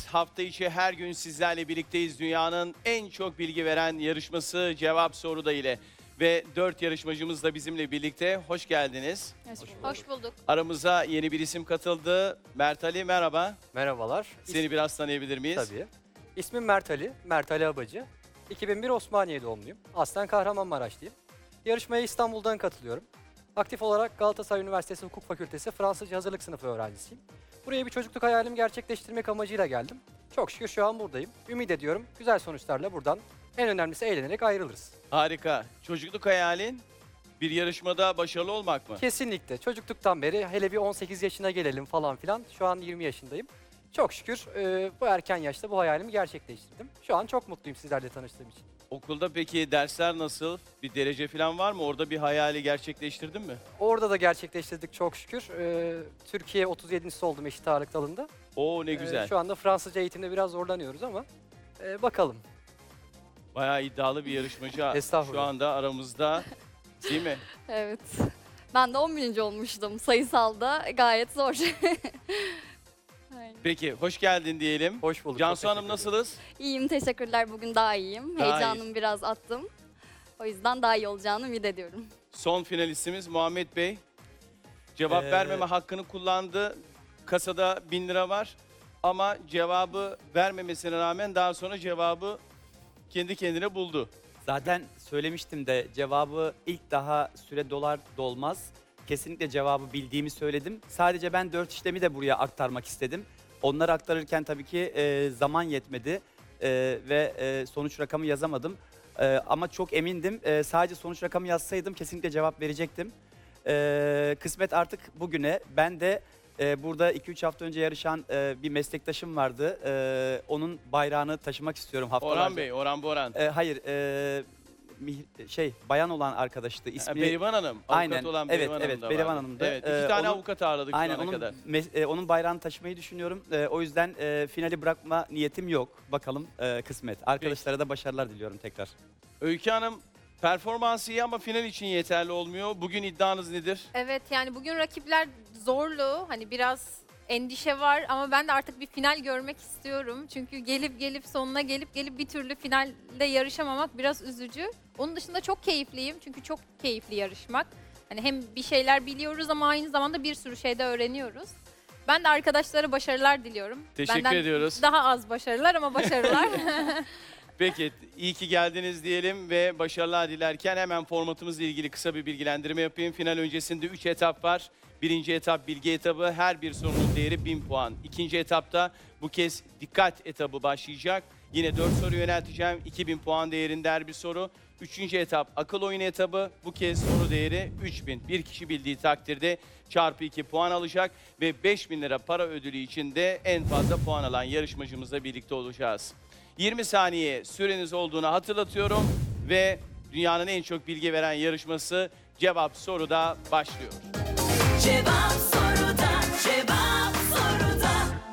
Hafta içi her gün sizlerle birlikteyiz. Dünyanın en çok bilgi veren yarışması Cevap Soruda ile. Ve 4 yarışmacımız da bizimle birlikte. Hoş geldiniz. Hoş bulduk. Aramıza yeni bir isim katıldı. Mert Ali, merhaba. Merhabalar. Seni biraz tanıyabilir miyiz? Tabii. İsmim Mert Ali, Mert Ali Abacı. 2001 Osmaniye doğumluyum. Aslen Kahramanmaraşlıyım. Yarışmaya İstanbul'dan katılıyorum. Aktif olarak Galatasaray Üniversitesi Hukuk Fakültesi Fransızca hazırlık sınıfı öğrencisiyim. Buraya bir çocukluk hayalimi gerçekleştirmek amacıyla geldim. Çok şükür şu an buradayım. Ümit ediyorum güzel sonuçlarla buradan en önemlisi eğlenerek ayrılırız. Harika. Çocukluk hayalin bir yarışmada başarılı olmak mı? Kesinlikle. Çocukluktan beri hele bir 18 yaşına gelelim falan filan. Şu an 20 yaşındayım. Çok şükür bu erken yaşta bu hayalimi gerçekleştirdim. Şu an çok mutluyum sizlerle tanıştığım için. Okulda peki dersler nasıl? Bir derece falan var mı? Orada bir hayali gerçekleştirdin mi? Orada da gerçekleştirdik çok şükür. Türkiye 37.si oldum eşit ağırlık dalında. Oo ne güzel. Şu anda Fransızca eğitimde biraz zorlanıyoruz ama bakalım. Bayağı iddialı bir yarışmacı Estağfurullah. şu anda aramızda. Değil mi? Evet. Ben de 11. olmuştum. Sayısalda gayet zor. Aynen. Peki hoş geldin diyelim. Hoş bulduk. Cansu çok Hanım teşekkür ederim. nasılız? İyiyim, teşekkürler. Bugün daha iyiyim. Daha Heyecanımı biraz attım. O yüzden daha iyi olacağını ümit ediyorum. Son finalistimiz Muhammed Bey. Cevap vermeme hakkını kullandı. Kasada 1000 lira var. Ama cevabı vermemesine rağmen daha sonra cevabı kendi kendine buldu. Zaten söylemiştim de cevabı ilk daha süre dolar dolmaz. Kesinlikle cevabı bildiğimi söyledim. Sadece ben 4 işlemi de buraya aktarmak istedim. Onları aktarırken tabii ki zaman yetmedi ve sonuç rakamı yazamadım. Ama çok emindim. Sadece sonuç rakamı yazsaydım kesinlikle cevap verecektim. Kısmet artık bugüne. Ben de burada 2-3 hafta önce yarışan bir meslektaşım vardı. Onun bayrağını taşımak istiyorum haftalarca. Orhan Bey, Orhan Boran. Hayır, bayan olan arkadaştı. İsmi Berivan Hanım. Avukat Aynen, olan evet, Berivan Hanım evet, da Berivan vardı. Hanım'dı. Evet, 2 tane Onun- avukat ağırladık aynen şu ana kadar. onun bayrağını taşımayı düşünüyorum. O yüzden finali bırakma niyetim yok. Bakalım kısmet. Arkadaşlara da başarılar diliyorum tekrar. Öykü Hanım, performansı iyi ama final için yeterli olmuyor. Bugün iddianız nedir? Evet, yani bugün rakipler zorlu. Hani biraz endişe var ama ben de artık bir final görmek istiyorum. Çünkü gelip sonuna gelip bir türlü finalde yarışamamak biraz üzücü. Onun dışında çok keyifliyim çünkü çok keyifli yarışmak. Hani hem bir şeyler biliyoruz ama aynı zamanda bir sürü şey de öğreniyoruz. Ben de arkadaşlara başarılar diliyorum. Teşekkür Benden ediyoruz. daha az başarılar ama başarılar. Peki, iyi ki geldiniz diyelim ve başarılar dilerken hemen formatımızla ilgili kısa bir bilgilendirme yapayım. Final öncesinde 3 etap var. Birinci etap bilgi etabı, her bir sorunun değeri 1000 puan. İkinci etapta bu kez dikkat etabı başlayacak. Yine 4 soru yönelteceğim, 2000 puan değerinde her bir soru. Üçüncü etap akıl oyunu etabı, bu kez soru değeri 3000. Bir kişi bildiği takdirde çarpı 2 puan alacak ve 5000 lira para ödülü için de en fazla puan alan yarışmacımızla birlikte olacağız. 20 saniye süreniz olduğunu hatırlatıyorum ve dünyanın en çok bilgi veren yarışması Cevap Soru'da başlıyor. Cevap soruda, cevap soruda.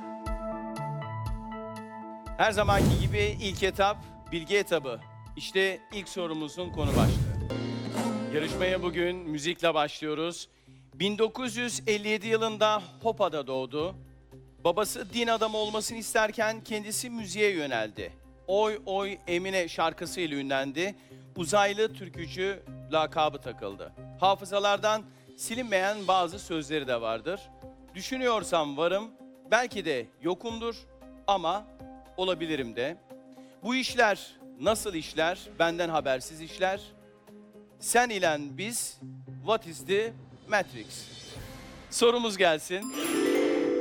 Her zamanki gibi ilk etap bilgi etabı. İşte ilk sorumuzun konu başlığı. Yarışmaya bugün müzikle başlıyoruz. 1957 yılında Hopa'da doğdu. Babası din adamı olmasını isterken kendisi müziğe yöneldi. Oy Oy Emine şarkısıyla ünlendi. Uzaylı türkücü lakabı takıldı. Hafızalardan silinmeyen bazı sözleri de vardır. Düşünüyorsam varım, belki de yokumdur ama olabilirim de. Bu işler nasıl işler? Benden habersiz işler. Sen ilen biz, what is the matrix? Sorumuz gelsin.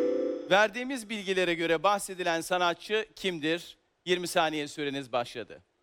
Verdiğimiz bilgilere göre bahsedilen sanatçı kimdir? 20 saniye süreniz başladı.